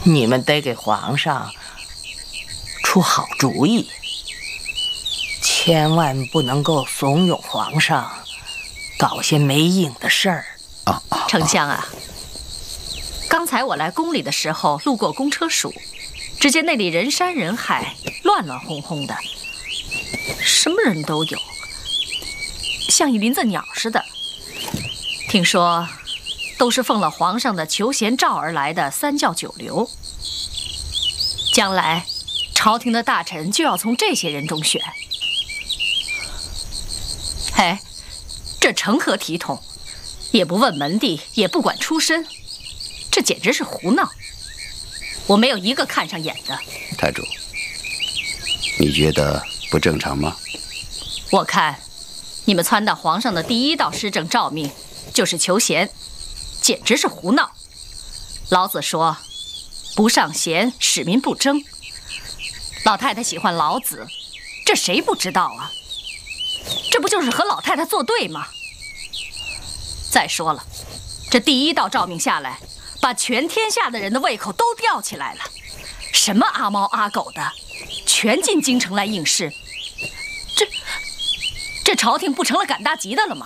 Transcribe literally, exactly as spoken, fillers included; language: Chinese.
你们得给皇上出好主意，千万不能够怂恿皇上搞些没影的事儿。 啊啊！ 丞相啊，刚才我来宫里的时候，路过公车署，只见那里人山人海，乱乱哄哄的，什么人都有，像一林子鸟似的。听说都是奉了皇上的求贤诏而来的三教九流，将来朝廷的大臣就要从这些人中选。嘿，这成何体统？也不问门第，也不管出身，这简直是胡闹！我没有一个看上眼的。 太主，你觉得不正常吗？ 我看，你们撺掇皇上的第一道施政诏命就是求贤，简直是胡闹！老子说：“不尚贤，使民不争。”老太太喜欢老子，这谁不知道啊？这不就是和老太太作对吗？再说了，这第一道诏命下来，把全天下的人的胃口都吊起来了。什么阿猫阿狗的，全进京城来应试。这这朝廷不成了赶大集的了吗？